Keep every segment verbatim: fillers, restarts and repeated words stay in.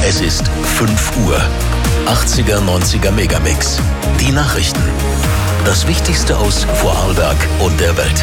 Es ist fünf Uhr. achtziger, neunziger Megamix. Die Nachrichten. Das Wichtigste aus Vorarlberg und der Welt.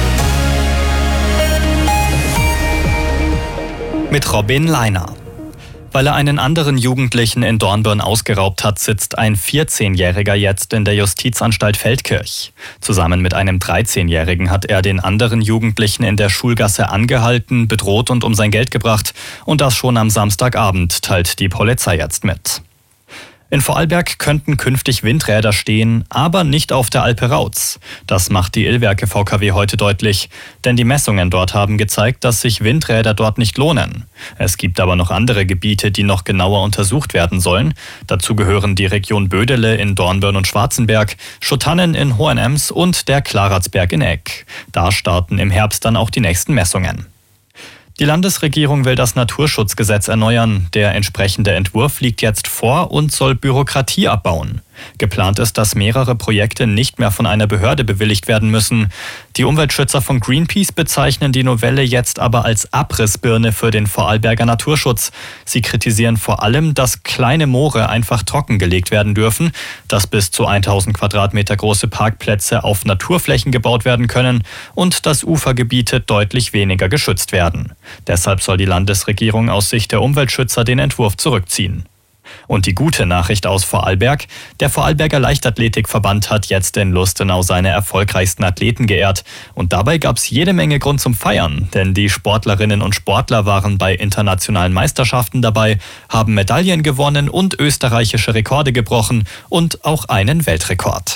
Mit Robin Leiner. Weil er einen anderen Jugendlichen in Dornbirn ausgeraubt hat, sitzt ein vierzehnjähriger jetzt in der Justizanstalt Feldkirch. Zusammen mit einem dreizehnjährigen hat er den anderen Jugendlichen in der Schulgasse angehalten, bedroht und um sein Geld gebracht. Und das schon am Samstagabend, teilt die Polizei jetzt mit. In Vorarlberg könnten künftig Windräder stehen, aber nicht auf der Alpe Rauz. Das macht die Illwerke V K W heute deutlich, denn die Messungen dort haben gezeigt, dass sich Windräder dort nicht lohnen. Es gibt aber noch andere Gebiete, die noch genauer untersucht werden sollen. Dazu gehören die Region Bödele in Dornbirn und Schwarzenberg, Schottannen in Hohenems und der Klaratsberg in Egg. Da starten im Herbst dann auch die nächsten Messungen. Die Landesregierung will das Naturschutzgesetz erneuern. Der entsprechende Entwurf liegt jetzt vor und soll Bürokratie abbauen. Geplant ist, dass mehrere Projekte nicht mehr von einer Behörde bewilligt werden müssen. Die Umweltschützer von Greenpeace bezeichnen die Novelle jetzt aber als Abrissbirne für den Vorarlberger Naturschutz. Sie kritisieren vor allem, dass kleine Moore einfach trockengelegt werden dürfen, dass bis zu tausend Quadratmeter große Parkplätze auf Naturflächen gebaut werden können und dass Ufergebiete deutlich weniger geschützt werden. Deshalb soll die Landesregierung aus Sicht der Umweltschützer den Entwurf zurückziehen. Und die gute Nachricht aus Vorarlberg: Der Vorarlberger Leichtathletikverband hat jetzt in Lustenau seine erfolgreichsten Athleten geehrt. Und dabei gab es jede Menge Grund zum Feiern, denn die Sportlerinnen und Sportler waren bei internationalen Meisterschaften dabei, haben Medaillen gewonnen und österreichische Rekorde gebrochen und auch einen Weltrekord.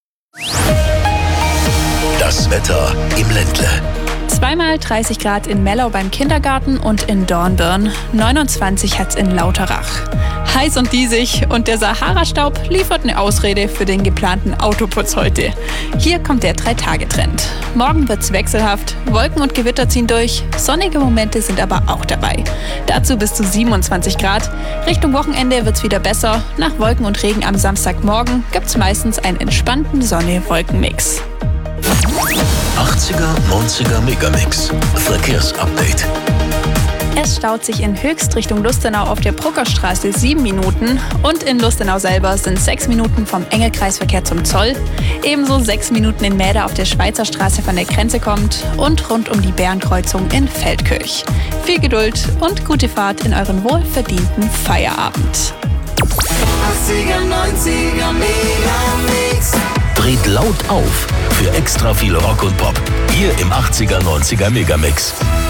Das Wetter im Ländle. Zweimal dreißig Grad in Mellau beim Kindergarten und in Dornbirn. neunundzwanzig hat's in Lauterach. Heiß und diesig und der Sahara-Staub liefert eine Ausrede für den geplanten Autoputz heute. Hier kommt der Drei-Tage-Trend. Morgen wird's wechselhaft, Wolken und Gewitter ziehen durch, sonnige Momente sind aber auch dabei. Dazu bis zu siebenundzwanzig Grad. Richtung Wochenende wird's wieder besser. Nach Wolken und Regen am Samstagmorgen gibt's meistens einen entspannten Sonne-Wolken-Mix. achtziger, neunziger Megamix. Verkehrsupdate. Es staut sich in Höchst Richtung Lustenau auf der Bruckerstraße sieben Minuten und in Lustenau selber sind sechs Minuten vom Engelkreisverkehr zum Zoll. Ebenso sechs Minuten in Mäder auf der Schweizer Straße von der Grenze kommt und rund um die Bärenkreuzung in Feldkirch. Viel Geduld und gute Fahrt in euren wohlverdienten Feierabend. achtziger, neunziger Megamix. Dreht laut auf für extra viel Rock und Pop. Hier im achtziger, neunziger Megamix.